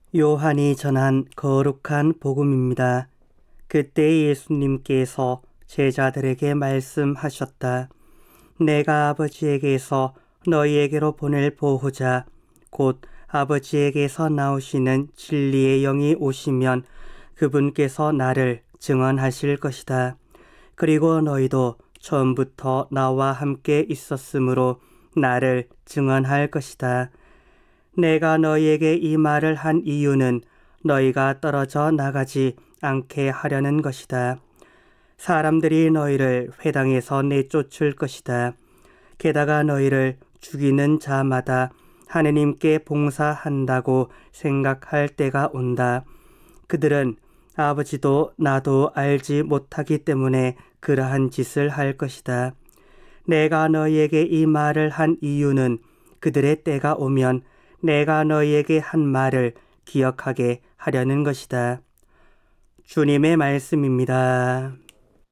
요한이 전한 거룩한 복음입니다. 그때 예수님께서 제자들에게 말씀하셨다. 내가 아버지에게서 너희에게로 보낼 보호자, 곧 아버지에게서 나오시는 진리의 영이 오시면 그분께서 나를 증언하실 것이다. 그리고 너희도 처음부터 나와 함께 있었으므로 나를 증언할 것이다. 내가 너희에게 이 말을 한 이유는 너희가 떨어져 나가지 않게 하려는 것이다. 사람들이 너희를 회당에서 내쫓을 것이다. 게다가 너희를 죽이는 자마다 하느님께 봉사한다고 생각할 때가 온다. 그들은 아버지도 나도 알지 못하기 때문에 그러한 짓을 할 것이다. 내가 너희에게 이 말을 한 이유는 그들의 때가 오면 내가 너희에게 한 말을 기억하게 하려는 것이다. 주님의 말씀입니다.